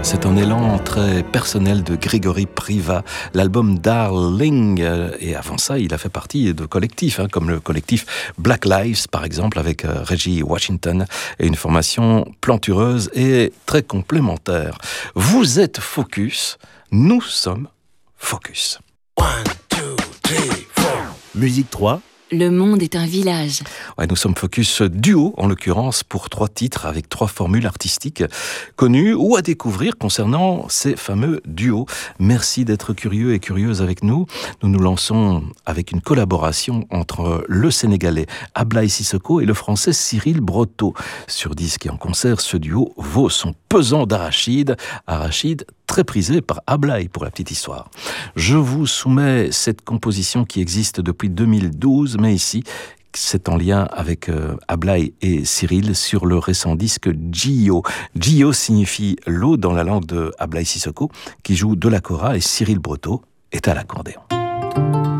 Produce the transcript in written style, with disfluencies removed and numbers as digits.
C'est un élan très personnel de Grégory Privat, l'album Darling. Et avant ça, il a fait partie de collectifs, comme le collectif Black Lives, par exemple, avec Reggie Washington, et une formation plantureuse et très complémentaire. Vous êtes Focus, nous sommes Focus. 1, 2, 3, 4. Musique 3. Le monde est un village. Ouais, nous sommes Focus duo, en l'occurrence, pour 3 titres avec 3 formules artistiques connues ou à découvrir concernant ces fameux duos. Merci d'être curieux et curieuse avec nous. Nous nous lançons avec une collaboration entre le Sénégalais Ablaye Cissoko et le Français Cyril Brotteau. Sur disque et en concert, ce duo vaut son pesant d'arachide. Arachide très prisé par Ablaye, pour la petite histoire. Je vous soumets cette composition qui existe depuis 2012, mais ici, c'est en lien avec Ablaye et Cyril sur le récent disque Gio. Gio signifie l'eau dans la langue de Ablaye Cissoko, qui joue de la kora, et Cyril Brotteau est à l'accordéon.